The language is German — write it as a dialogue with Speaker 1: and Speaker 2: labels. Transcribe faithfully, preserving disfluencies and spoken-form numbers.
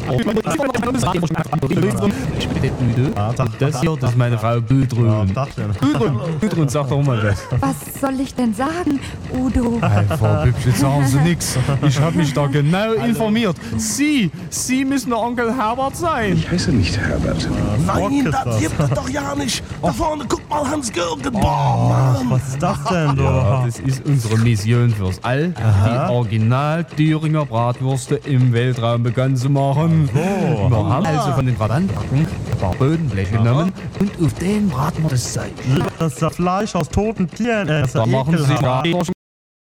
Speaker 1: Ich bin nicht müde. Das hier, das ist meine Frau Gudrun. Gudrun, Gudrun, sag doch mal was.
Speaker 2: Was soll ich denn sagen, Udo?
Speaker 1: Hey, Frau Bibsch, jetzt sagen Sie nix. Ich habe mich da genau informiert. Sie, Sie müssen der Onkel Herbert sein.
Speaker 3: Ich heiße nicht Herbert.
Speaker 4: Nein, das gibt es doch ja nicht. Da vorne, guck mal, Hans-Jürgen.
Speaker 1: Oh,
Speaker 4: Boah, Mann.
Speaker 5: Was ist das denn, du?
Speaker 1: Ja, das ist unsere Mission fürs All, die Original-Thüringer Bratwürste im Weltraum bekannt zu machen.
Speaker 5: So.
Speaker 1: Wir haben also von den Bratanbacken ein paar Bodenblech genommen und auf den braten wir das Zeug.
Speaker 5: Das ist das Fleisch aus toten Tieren. Äh, das ist
Speaker 1: Da
Speaker 5: ja
Speaker 1: machen Sie
Speaker 5: ekelhaft.
Speaker 1: Bratwurst